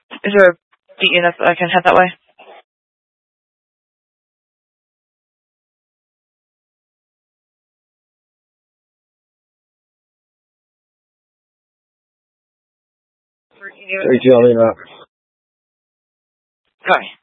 Is there a beat unit that I can head that way? Sorry, Julian. Copy.